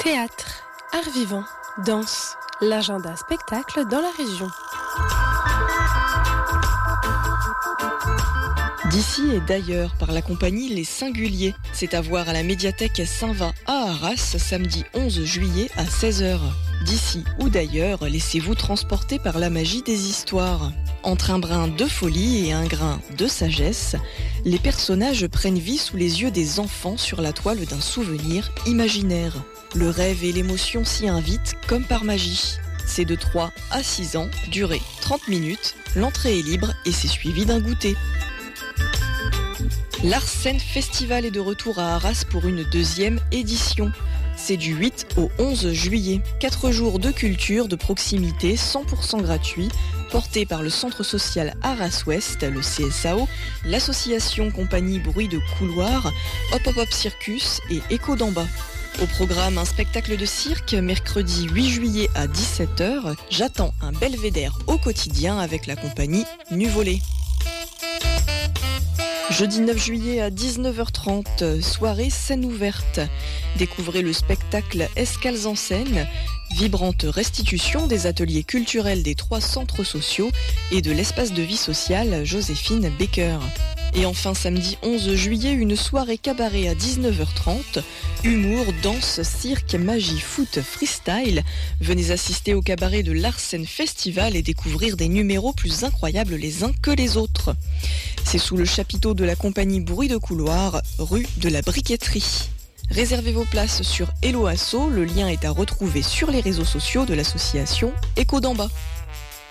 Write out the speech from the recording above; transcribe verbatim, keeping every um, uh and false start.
Théâtre, art vivant, danse, l'agenda spectacle dans la région. D'ici et d'ailleurs par la compagnie Les Singuliers. C'est à voir à la médiathèque Saint-Va à Arras, samedi onze juillet à seize heures. D'ici ou d'ailleurs, laissez-vous transporter par la magie des histoires. Entre un brin de folie et un grain de sagesse, les personnages prennent vie sous les yeux des enfants sur la toile d'un souvenir imaginaire. Le rêve et l'émotion s'y invitent comme par magie. C'est de trois à six ans, durée trente minutes, l'entrée est libre et c'est suivi d'un goûter. L'Arsène Festival est de retour à Arras pour une deuxième édition. C'est du huit au onze juillet. Quatre jours de culture, de proximité, cent pour cent gratuit, portés par le Centre social Arras-Ouest, le C S A O, l'association Compagnie Bruit de Couloir, Hop Hop Hop Circus et Écho d'en bas. Au programme, un spectacle de cirque, mercredi huit juillet à dix-sept heures. J'attends un belvédère au quotidien avec la compagnie Nu-Volée. Jeudi neuf juillet à dix-neuf heures trente, soirée scène ouverte. Découvrez le spectacle Escales en scène, vibrante restitution des ateliers culturels des trois centres sociaux et de l'espace de vie sociale Joséphine Baker. Et enfin samedi onze juillet, une soirée cabaret à dix-neuf heures trente. Humour, danse, cirque, magie, foot, freestyle. Venez assister au cabaret de l'Arsène Festival et découvrir des numéros plus incroyables les uns que les autres. C'est sous le chapiteau de la compagnie Bruit de Couloir, rue de la Briqueterie. Réservez vos places sur Hello Asso, le lien est à retrouver sur les réseaux sociaux de l'association Écho d'en bas.